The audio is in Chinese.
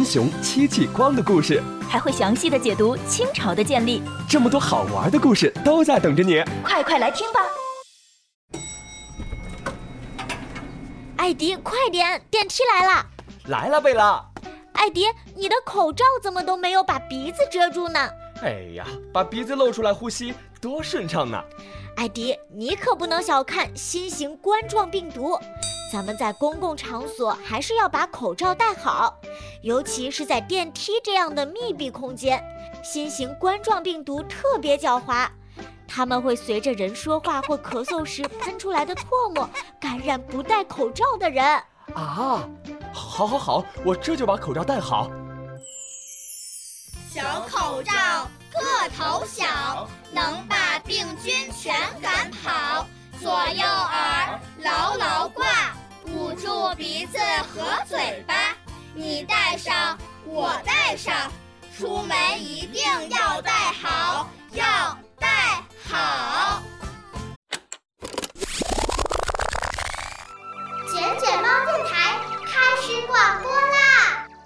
雄戚继光的故事， 还会详细的解读清朝的建立。 这么多好玩的故事都在等着你， 快来听吧！ 艾迪，快点，电梯来了！ 来了，贝拉。 艾迪，你的口罩怎么都没有把鼻子遮住呢？ 哎呀，把鼻子露出来呼吸多顺畅呢！ 艾迪，你可不能小看新型冠状病毒，咱们在公共场所还是要把口罩戴好，尤其是在电梯这样的密闭空间。新型冠状病毒特别狡猾，它们会随着人说话或咳嗽时喷出来的唾沫感染不戴口罩的人。 啊，好，我这就把口罩戴好。 小口罩个头小，能把病菌全赶跑。左右耳牢牢挂，捂住鼻子和嘴巴。你戴上，我戴上，出门一定